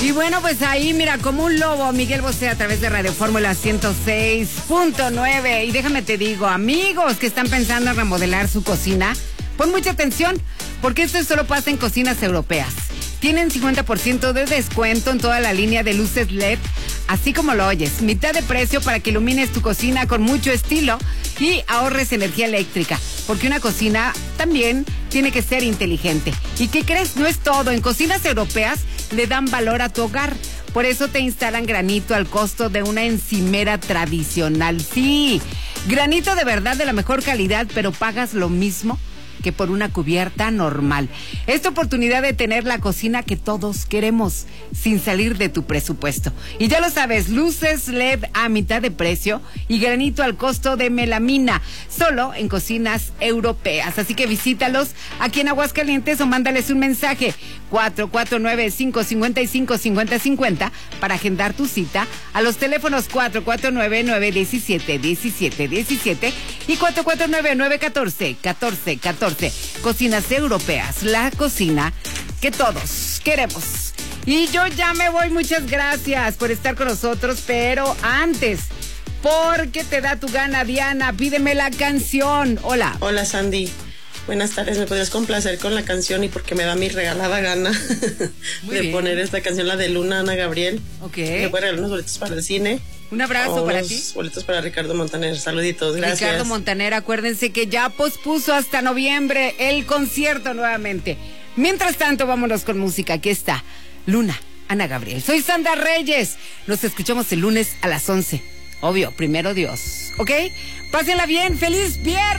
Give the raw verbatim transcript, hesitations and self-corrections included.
Y bueno, pues ahí, mira, como un lobo, Miguel Bosé a través de Radio Fórmula ciento seis punto nueve. Y déjame te digo, amigos que están pensando en remodelar su cocina, pon mucha atención, porque esto solo pasa en cocinas europeas. Tienen cincuenta por ciento de descuento en toda la línea de luces L E D, así como lo oyes. Mitad de precio para que ilumines tu cocina con mucho estilo y ahorres energía eléctrica, porque una cocina también tiene que ser inteligente. ¿Y qué crees? No es todo. En cocinas europeas le dan valor a tu hogar. Por eso te instalan granito al costo de una encimera tradicional. Sí, granito de verdad de la mejor calidad, pero pagas lo mismo que por una cubierta normal. Esta oportunidad de tener la cocina que todos queremos, sin salir de tu presupuesto. Y ya lo sabes, luces L E D a mitad de precio y granito al costo de melamina, solo en cocinas europeas. Así que visítalos aquí en Aguascalientes o mándales un mensaje cuatro cuatro nueve, cinco cinco cinco, cinco cero cinco cero para agendar tu cita a los teléfonos cuatro cuatro nueve, nueve uno siete, uno siete uno siete y cuatro cuatro nueve, nueve uno cuatro, uno cuatro uno cuatro. Cocinas europeas, la cocina que todos queremos. Y yo ya me voy, muchas gracias por estar con nosotros, pero antes, porque te da tu gana, Diana, pídeme la canción. Hola. Hola, Sandy. Buenas tardes, ¿me podrías complacer con la canción? Y porque me da mi regalada gana de bien. Poner esta canción, la de Luna, Ana Gabriel. Ok. Me puede regalar unos boletos para el cine. Un abrazo para ti. Boletos para Ricardo Montaner. Saluditos, gracias. Ricardo Montaner, acuérdense que ya pospuso hasta noviembre el concierto nuevamente. Mientras tanto, vámonos con música. Aquí está Luna, Ana Gabriel. Soy Sandra Reyes. Nos escuchamos el lunes a las once. Obvio, primero Dios. ¿Ok? Pásenla bien. ¡Feliz viernes!